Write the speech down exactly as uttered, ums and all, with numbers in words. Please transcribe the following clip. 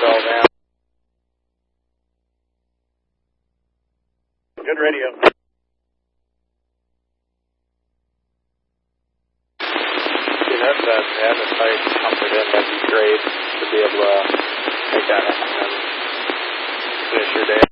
yourself, man. Good radio. See, that's that having tight comfort in, that'd be great to be able to make that happen and finish your day.